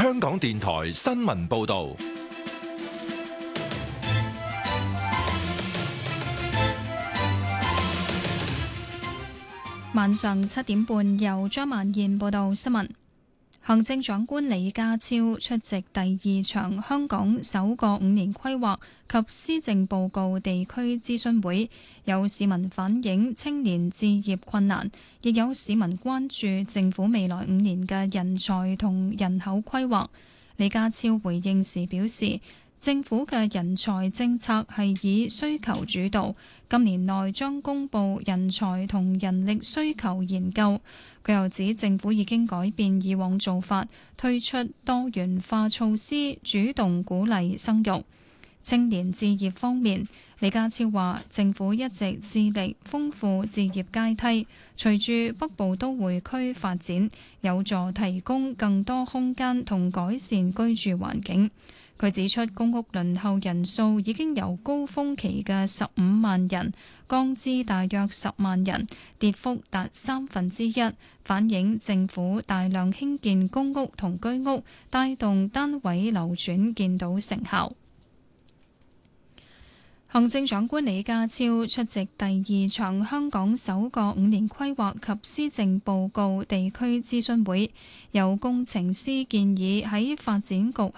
香港電台新聞報道。 晚上7點半，由張曼燕報道新聞。行政長官李家超出席第2場香港首個5年規劃及施政報告地區諮詢會，有市民反映青年置業困難，亦有市民關注政府未來5年嘅人才同人口規劃。李家超回應時表示，政府嘅人才政策係以需求主導，今年內將公布人才同人力需求研究。佢又指政府已經改變以往做法，推出多元化措施，主動鼓勵生育。青年置業方面，李家超話政府一直致力豐富置業階梯，隨住北部都會區發展，有助提供更多空間同改善居住環境。佢指出，公屋輪候人數已經由高峰期嘅15萬人降至大約10萬人，跌幅達1/3，反映政府大量興建公屋同居屋，帶動單位流轉見到成效。行政長官李家超出席第2場香港首個5年規劃及施政報告地區諮詢會，有工程師建議喺發展局